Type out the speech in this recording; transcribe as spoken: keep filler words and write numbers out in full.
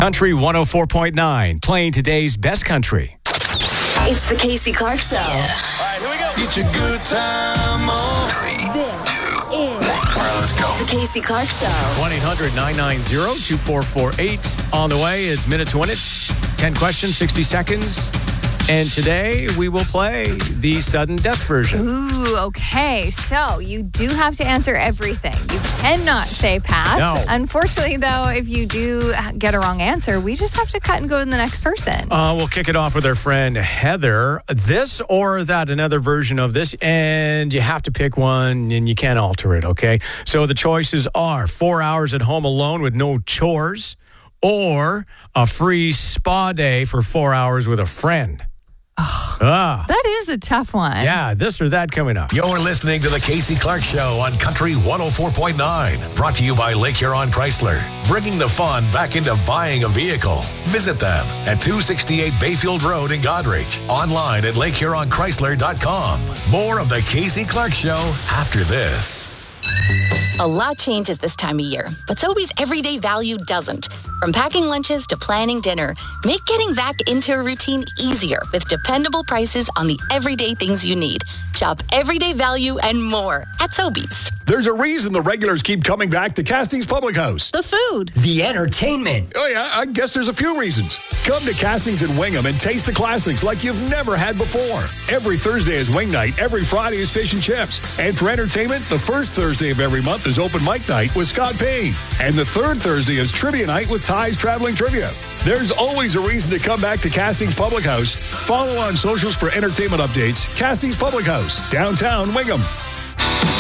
Country one oh four point nine, playing today's best country. It's the Casey Clark Show. All right, here we go. Get your good time on. This is All right, let's go. the Casey Clark Show. one eight hundred nine nine zero two four four eight. On the way, it's Minute to Win It. ten questions, sixty seconds. And today, we will play the sudden death version. Ooh, okay. So you do have to answer everything. You cannot say pass. No. Unfortunately, though, if you do get a wrong answer, we just have to cut and go to the next person. Uh, we'll kick it off with our friend Heather. This or that, another version of this, and you have to pick one, and you can't alter it, okay? So the choices are four hours at home alone with no chores, or a free spa day for four hours with a friend. Ah, That is a tough one. yeah, this or that coming up. You're listening to the Casey Clark Show on Country one oh four point nine. Brought to you by Lake Huron Chrysler. Bringing the fun back into buying a vehicle. Visit them at two sixty-eight Bayfield Road in Goderich. Online at lake huron chrysler dot com. More of the Casey Clark Show after this. A lot changes this time of year, but Sobeys everyday value doesn't. From packing lunches to planning dinner, make getting back into a routine easier with dependable prices on the everyday things you need. Shop everyday value and more at Sobeys. There's a reason the regulars keep coming back to Castings Public House. The food. The entertainment. Oh, yeah, I guess there's a few reasons. Come to Castings in Wingham and taste the classics like you've never had before. Every Thursday is wing night. Every Friday is fish and chips. And for entertainment, the first Thursday of every month is open mic night with Scott Payne. And the third Thursday is trivia night with Ty's Traveling Trivia. There's always a reason to come back to Castings Public House. Follow on socials for entertainment updates. Castings Public House, downtown Wingham.